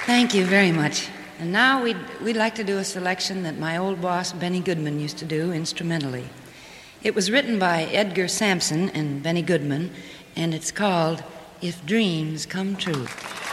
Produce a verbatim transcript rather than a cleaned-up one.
Thank you very much. And now we'd, we'd like to do a selection that my old boss, Benny Goodman, used to do instrumentally. It was written by Edgar Sampson and Benny Goodman, and it's called If Dreams Come True.